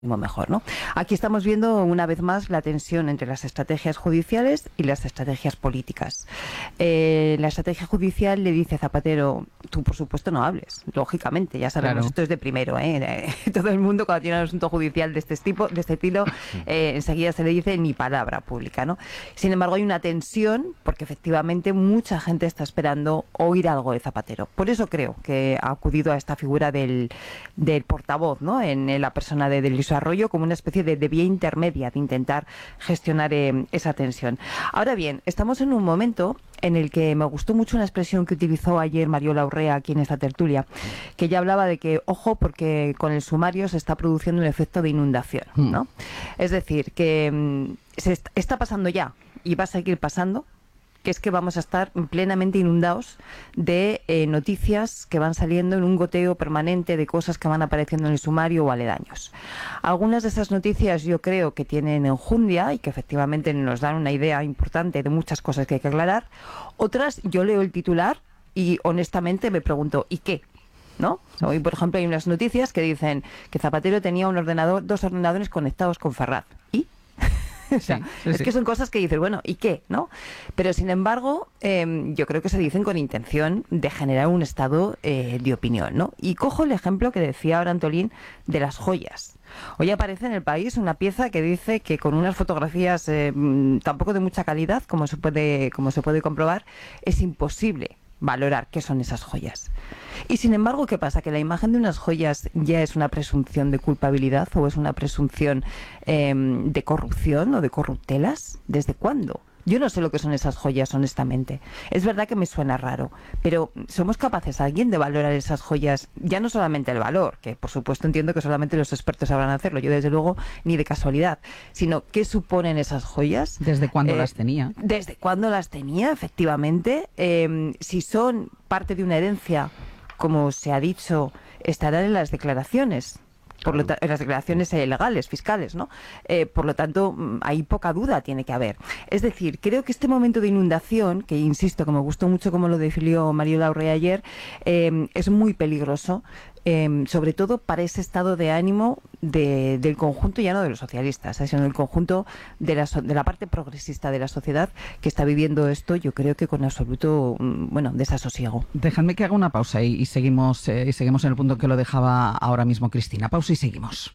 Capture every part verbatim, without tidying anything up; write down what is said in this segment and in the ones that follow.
mejor, ¿no? Aquí estamos viendo una vez más la tensión entre las estrategias judiciales y las estrategias políticas. Eh, la estrategia judicial le dice a Zapatero, tú por supuesto no hables, lógicamente, ya sabemos, claro. Esto es de primero, ¿eh? Todo el mundo cuando tiene un asunto judicial de este tipo, de este estilo, eh, enseguida se le dice ni palabra pública, ¿no? Sin embargo, hay una tensión porque efectivamente mucha gente está esperando oír algo de Zapatero. Por eso creo que ha acudido a esta figura del, del portavoz, ¿no? En, en la persona de, de Luis Arroyo, como una especie de, de vía intermedia de intentar gestionar eh, esa tensión. Ahora bien, estamos en un momento en el que me gustó mucho una expresión que utilizó ayer Mariola Urrea aquí en esta tertulia, que ya hablaba de que, ojo, porque con el sumario se está produciendo un efecto de inundación, ¿no? Mm. Es decir, que mm, se est- está pasando ya y va a seguir pasando, que es que vamos a estar plenamente inundados de eh, noticias que van saliendo en un goteo permanente de cosas que van apareciendo en el sumario o aledaños. Algunas de esas noticias yo creo que tienen enjundia y que efectivamente nos dan una idea importante de muchas cosas que hay que aclarar. Otras, yo leo el titular y honestamente me pregunto, ¿y qué? ¿No? Hoy, por ejemplo, hay unas noticias que dicen que Zapatero tenía un ordenador, dos ordenadores conectados con Ferraz. ¿Y? O sea, sí, sí, es sí. que son cosas que dices, bueno, ¿y qué? ¿No? Pero sin embargo, eh, yo creo que se dicen con intención de generar un estado eh, de opinión, ¿no? Y cojo el ejemplo que decía ahora Antolín de las joyas. Hoy aparece en El País una pieza que dice que con unas fotografías eh, tampoco de mucha calidad, como se puede, como se puede comprobar, es imposible valorar qué son esas joyas. Y sin embargo, ¿qué pasa? ¿Que la imagen de unas joyas ya es una presunción de culpabilidad o es una presunción eh, de corrupción o de corruptelas? ¿Desde cuándo? Yo no sé lo que son esas joyas, honestamente. Es verdad que me suena raro, pero ¿somos capaces alguien de valorar esas joyas? Ya no solamente el valor, que por supuesto entiendo que solamente los expertos sabrán hacerlo, yo desde luego ni de casualidad, sino ¿qué suponen esas joyas? ¿Desde cuándo eh, las tenía? ¿Desde cuándo las tenía, efectivamente? Eh, si son parte de una herencia, como se ha dicho, estarán en las declaraciones. Por lo ta- las declaraciones eh, legales, fiscales, ¿no? Eh, por lo tanto, hay poca duda, tiene que haber. Es decir, creo que este momento de inundación, que insisto, que me gustó mucho como lo definió Mariola Urrea ayer, eh, es muy peligroso, eh, sobre todo para ese estado de ánimo de, del conjunto, ya no de los socialistas, eh, sino del conjunto de la, so- de la parte progresista de la sociedad que está viviendo esto, yo creo que con absoluto, bueno, desasosiego. Dejadme que haga una pausa y, y seguimos eh, y seguimos en el punto que lo dejaba ahora mismo Cristina. Pausa y seguimos.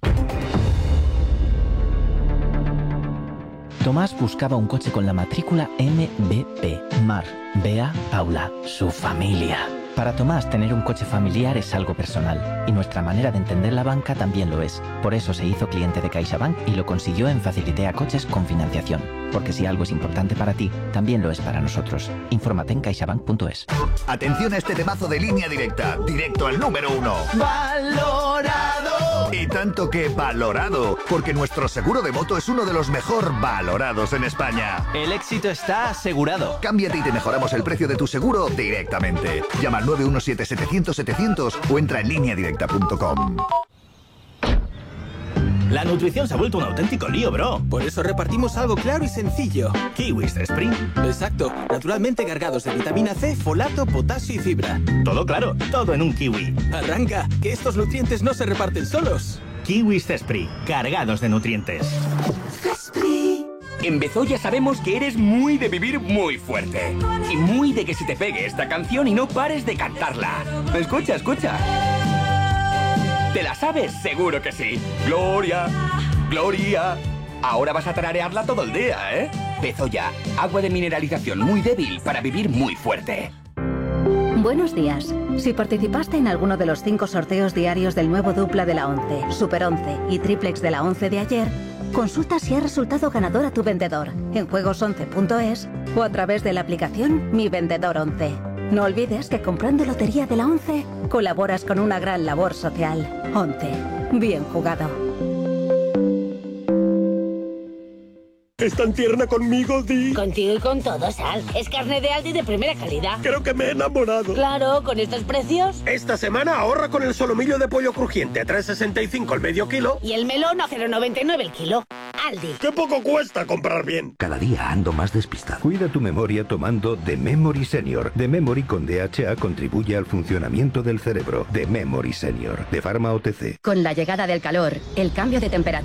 Tomás buscaba un coche con la matrícula M B P. Mar, Bea, Paula, su familia. Para Tomás, tener un coche familiar es algo personal, y nuestra manera de entender la banca también lo es. Por eso se hizo cliente de CaixaBank y lo consiguió en Facilitea Coches con financiación. Porque si algo es importante para ti, también lo es para nosotros. Infórmate en caixabank punto es. Atención a este temazo de Línea Directa, directo al número uno. ¡Valorado! Y tanto que valorado, porque nuestro seguro de moto es uno de los mejor valorados en España. El éxito está asegurado. Cámbiate y te mejoramos el precio de tu seguro directamente. Llama al nueve uno siete, setecientos, setecientos o entra en línea directa punto com. La nutrición se ha vuelto un auténtico lío, bro. Por eso repartimos algo claro y sencillo. Kiwis Spring. Exacto, naturalmente cargados de vitamina C, folato, potasio y fibra. Todo claro, todo en un kiwi. Arranca, que estos nutrientes no se reparten solos. Kiwis Spring, cargados de nutrientes. En Bezoya sabemos que eres muy de vivir muy fuerte. Y muy de que se te pegue esta canción y no pares de cantarla. Escucha, escucha. ¿Te la sabes? Seguro que sí. Gloria, Gloria. Ahora vas a tararearla todo el día, ¿eh? Bezoya, agua de mineralización muy débil para vivir muy fuerte. Buenos días. Si participaste en alguno de los cinco sorteos diarios del nuevo dupla de la once, Super once y triplex de la once de ayer, consulta si ha resultado ganador a tu vendedor en juegos once punto es o a través de la aplicación Mi Vendedor once. No olvides que comprando Lotería de la once colaboras con una gran labor social. once. Bien jugado. ¿Es tan tierna conmigo, Di? Contigo y con todo, Sal. Es carne de Aldi de primera calidad. Creo que me he enamorado. Claro, con estos precios. Esta semana ahorra con el solomillo de pollo crujiente a tres sesenta y cinco el medio kilo. Y el melón a cero noventa y nueve el kilo. Aldi. ¡Qué poco cuesta comprar bien! Cada día ando más despistado. Cuida tu memoria tomando The Memory Senior. The Memory con D H A contribuye al funcionamiento del cerebro. The Memory Senior, de Pharma O T C. Con la llegada del calor, el cambio de temperatura